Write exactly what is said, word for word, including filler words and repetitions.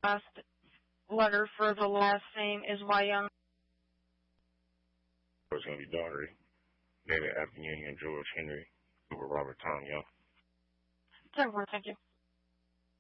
last letter for the last name is Y Young. It's going to be Daughtry. David Avenue and George Henry over Robert Tom Young. Ten four, thank you.